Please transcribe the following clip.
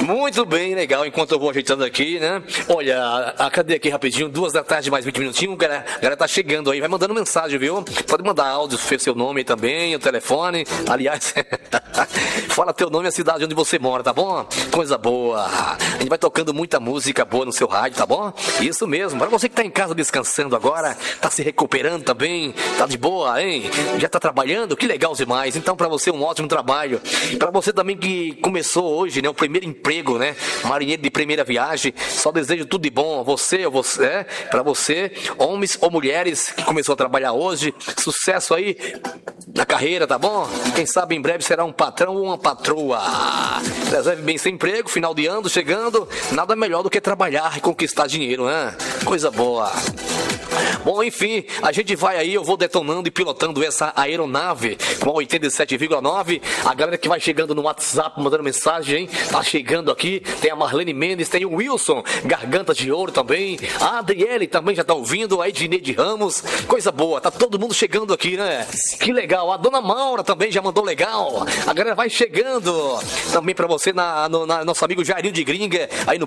Muito bem, legal. Enquanto eu vou ajeitando aqui, né? Olha, cadê aqui rapidinho? 2 da tarde, mais 20 minutinhos. A galera tá chegando aí. Vai mandando mensagem, viu? Pode mandar áudio, seu nome aí também, o telefone. Aliás, fala teu nome e a cidade onde você mora, tá bom? Coisa boa. A gente vai tocando muita música boa no seu rádio, tá bom? Isso mesmo. Para você que tá em casa descansando agora, tá se recuperando também, tá de boa, hein? Já tá trabalhando? Que legal demais. Então, para você, um ótimo trabalho. Para você também que começou hoje, né? O primeiro emprego, né? Marinheiro de primeira viagem. Só desejo tudo de bom a você, para você, homens ou mulheres que começou a trabalhar hoje. Sucesso aí na carreira, tá bom? Quem sabe em breve será um patrão ou uma patroa. Reserve bem sem emprego, final de ano chegando. Nada melhor do que trabalhar e conquistar dinheiro, né? Coisa boa. Bom, enfim, a gente vai aí, eu vou detonando e pilotando essa aeronave com a 87,9. A galera que vai chegando no WhatsApp, mandando mensagem, hein? Tá chegando aqui, tem a Marlene Mendes, tem o Wilson, Garganta de Ouro também. A Adriele também já tá ouvindo, a Edneide Ramos, coisa boa, tá todo mundo chegando aqui, né? Que legal, a Dona Maura também já mandou legal. A galera vai chegando também pra você, nosso amigo Jairinho de Gringa, aí no